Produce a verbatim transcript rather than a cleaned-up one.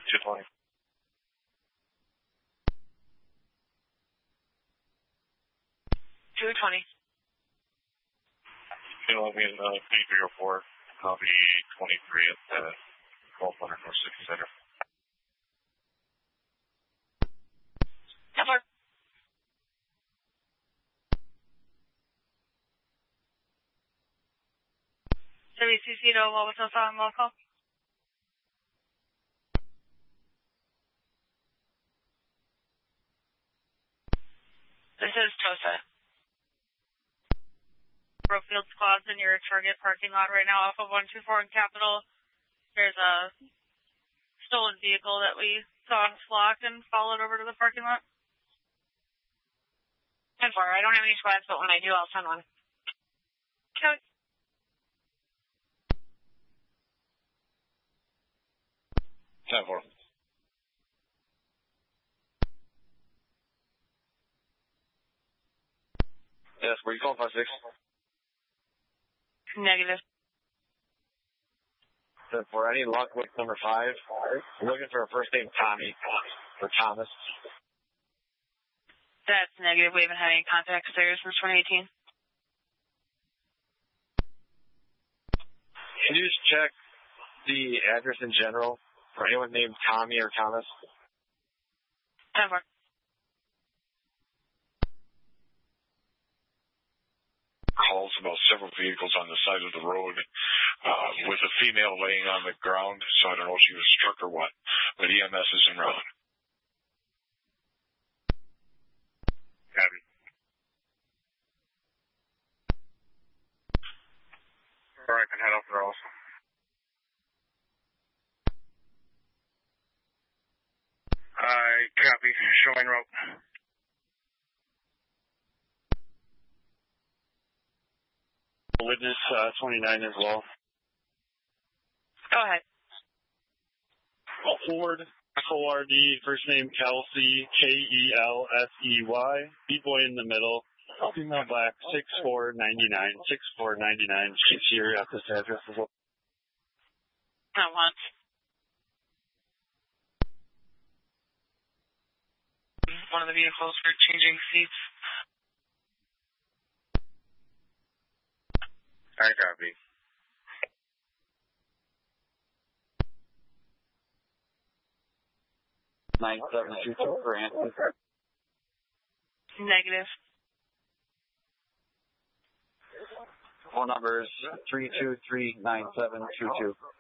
two twenty. two twenty. You know, in uh, P three oh four, copy twenty-three at the twelve hundred North sixty Center. Templars. W C C to what was the on local? This is Tosa. Brookfield squads in your target parking lot right now off of one two four in Capitol. There's a stolen vehicle that we saw on Flock and followed over to the parking lot. ten four. I don't have any squads, but when I do, I'll send one. Okay. ten four. Yes, were you calling five six? Negative. ten four. I need luck with number five. I'm looking for a first name Tommy or Thomas. That's negative. We haven't had any contacts there since twenty eighteen. Can you just check the address in general for anyone named Tommy or Thomas? ten four. Calls about several vehicles on the side of the road uh, with a female laying on the ground, so I don't know if she was struck or what, but E M S is en route. Copy. All right, can head off there also. I copy. Showing rope. Witness uh, twenty-nine as well. Go ahead. Ford, F O R D, first name Kelsey, K E L S E Y, B-boy in the middle, female black, six four ninety-nine, six four ninety-nine, she's here at this address as well. Not once. One of the vehicles for changing seats. I copy. nine seven two two for Anthony. Negative. Phone number is three two three nine seven two two.